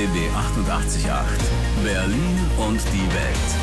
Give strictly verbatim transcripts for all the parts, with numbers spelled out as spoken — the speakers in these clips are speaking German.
B B achtundachtzig Komma acht. Berlin und die Welt.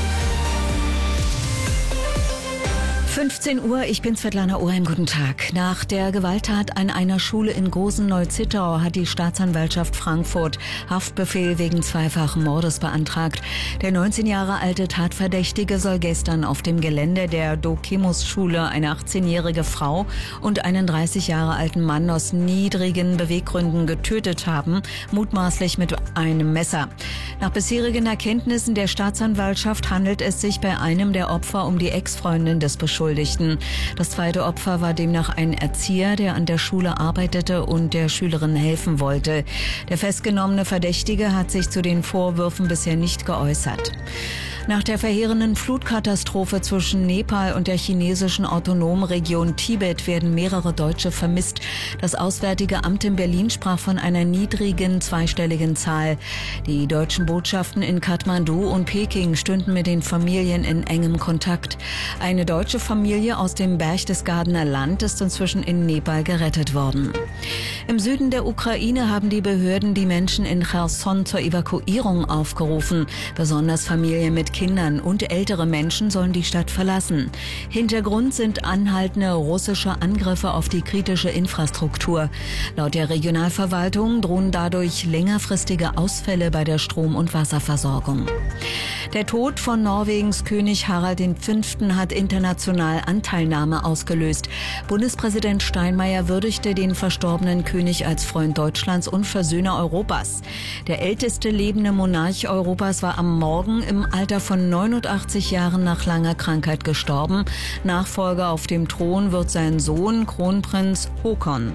fünfzehn Uhr, ich bin Svetlana Ohrheim, guten Tag. Nach der Gewalttat an einer Schule in Gosen-Neuzittau hat die Staatsanwaltschaft Frankfurt Haftbefehl wegen zweifachen Mordes beantragt. Der neunzehn Jahre alte Tatverdächtige soll gestern auf dem Gelände der Dokemus-Schule eine achtzehnjährige Frau und einen dreißig Jahre alten Mann aus niedrigen Beweggründen getötet haben, mutmaßlich mit einem Messer. Nach bisherigen Erkenntnissen der Staatsanwaltschaft handelt es sich bei einem der Opfer um die Ex-Freundin des Beschuldigten. Das zweite Opfer war demnach ein Erzieher, der an der Schule arbeitete und der Schülerin helfen wollte. Der festgenommene Verdächtige hat sich zu den Vorwürfen bisher nicht geäußert. Nach der verheerenden Flutkatastrophe zwischen Nepal und der chinesischen autonomen Region Tibet werden mehrere Deutsche vermisst. Das Auswärtige Amt in Berlin sprach von einer niedrigen zweistelligen Zahl. Die deutschen Botschaften in Kathmandu und Peking stünden mit den Familien in engem Kontakt. Eine deutsche Familie aus dem Berchtesgadener Land ist inzwischen in Nepal gerettet worden. Im Süden der Ukraine haben die Behörden die Menschen in Cherson zur Evakuierung aufgerufen. Besonders Familien mit Kindern und ältere Menschen sollen die Stadt verlassen. Hintergrund sind anhaltende russische Angriffe auf die kritische Infrastruktur. Laut der Regionalverwaltung drohen dadurch längerfristige Ausfälle bei der Strom- und Wasserversorgung. Der Tod von Norwegens König Harald der Fünfte hat international Anteilnahme ausgelöst. Bundespräsident Steinmeier würdigte den verstorbenen König als Freund Deutschlands und Versöhner Europas. Der älteste lebende Monarch Europas war am Morgen im Alter von neunundachtzig Jahren nach langer Krankheit gestorben. Nachfolger auf dem Thron wird sein Sohn, Kronprinz Håkon.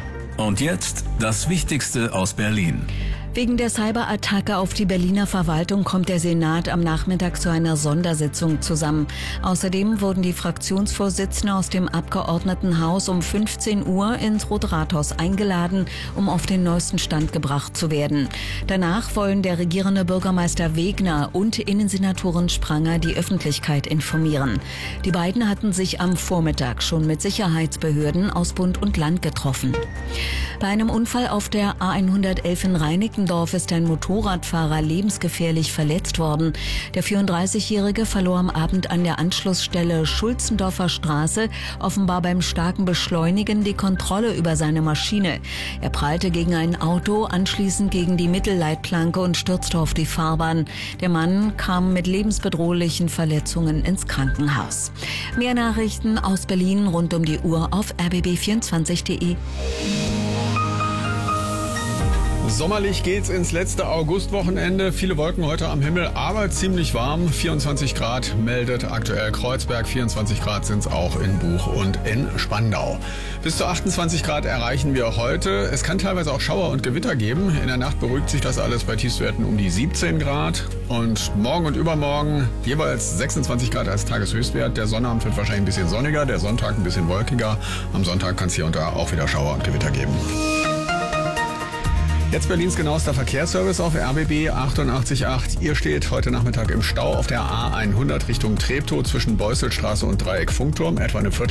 Und jetzt das Wichtigste aus Berlin. Wegen der Cyberattacke auf die Berliner Verwaltung kommt der Senat am Nachmittag zu einer Sondersitzung zusammen. Außerdem wurden die Fraktionsvorsitzenden aus dem Abgeordnetenhaus um fünfzehn Uhr ins Rote-Rathaus eingeladen, um auf den neuesten Stand gebracht zu werden. Danach wollen der regierende Bürgermeister Wegner und Innensenatorin Spranger die Öffentlichkeit informieren. Die beiden hatten sich am Vormittag schon mit Sicherheitsbehörden aus Bund und Land getroffen. Bei einem Unfall auf der A hundertelf in Reinickendorf ist ein Motorradfahrer lebensgefährlich verletzt worden. Der vierunddreißigjährige verlor am Abend an der Anschlussstelle Schulzendorfer Straße offenbar beim starken Beschleunigen die Kontrolle über seine Maschine. Er prallte gegen ein Auto, anschließend gegen die Mittelleitplanke und stürzte auf die Fahrbahn. Der Mann kam mit lebensbedrohlichen Verletzungen ins Krankenhaus. Mehr Nachrichten aus Berlin rund um die Uhr auf r b b vierundzwanzig punkt de. Sommerlich geht's ins letzte Augustwochenende. Viele Wolken heute am Himmel, aber ziemlich warm. vierundzwanzig Grad meldet aktuell Kreuzberg. vierundzwanzig Grad sind's auch in Buch und in Spandau. Bis zu achtundzwanzig Grad erreichen wir heute. Es kann teilweise auch Schauer und Gewitter geben. In der Nacht beruhigt sich das alles bei Tiefstwerten um die siebzehn Grad. Und morgen und übermorgen jeweils sechsundzwanzig Grad als Tageshöchstwert. Der Sonnabend wird wahrscheinlich ein bisschen sonniger, der Sonntag ein bisschen wolkiger. Am Sonntag kann es hier und da auch wieder Schauer und Gewitter geben. Jetzt Berlins genauester Verkehrsservice auf R B B achtundachtzig Komma acht. Ihr steht heute Nachmittag im Stau auf der A hundert Richtung Treptow zwischen Beusselstraße und Dreieck Funkturm, etwa eine Viertel